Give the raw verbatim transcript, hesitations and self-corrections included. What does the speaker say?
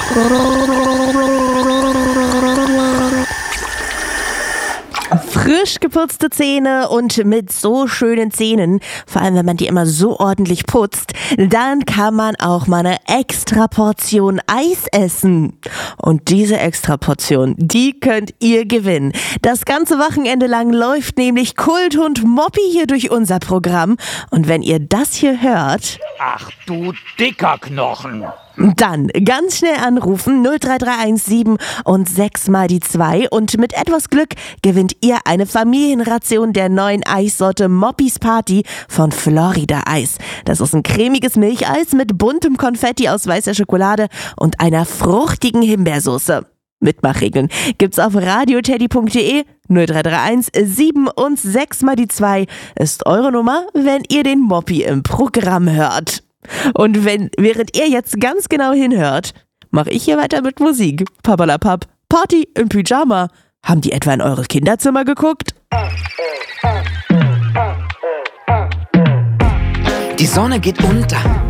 Frisch geputzte Zähne und mit so schönen Zähnen, vor allem wenn man die immer so ordentlich putzt, dann kann man auch mal eine extra Portion Eis essen. Und diese extra Portion, die könnt ihr gewinnen. Das ganze Wochenende lang läuft nämlich Kulthund Moppy hier durch unser Programm. Und wenn ihr das hier hört... Ach du dicker Knochen! Dann ganz schnell anrufen null drei drei eins sieben und sechs mal die zwei und mit etwas Glück gewinnt ihr eine Familienration der neuen Eissorte Moppys Party von Florida Eis. Das ist ein cremiges Milcheis mit buntem Konfetti aus weißer Schokolade und einer fruchtigen Himbeersoße. Mitmachregeln gibt's auf radioteddy punkt de. null drei drei eins sieben und sechs mal die zwei ist eure Nummer, wenn ihr den Moppy im Programm hört. Und wenn, während ihr jetzt ganz genau hinhört, mache ich hier weiter mit Musik. Papalapap, Party im Pyjama. Haben die etwa in eure Kinderzimmer geguckt? Die Sonne geht unter.